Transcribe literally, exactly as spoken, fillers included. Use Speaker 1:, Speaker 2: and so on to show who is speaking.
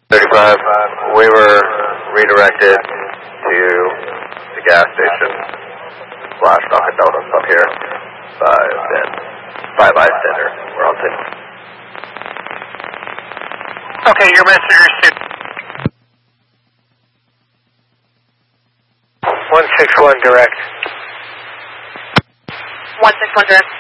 Speaker 1: thirty-five, we were redirected to the gas station slash Dunkin' Donuts up here. Five, ten. Five Eyes Center. We're on six.
Speaker 2: Okay, your messengers to one six one direct.
Speaker 3: one six one direct.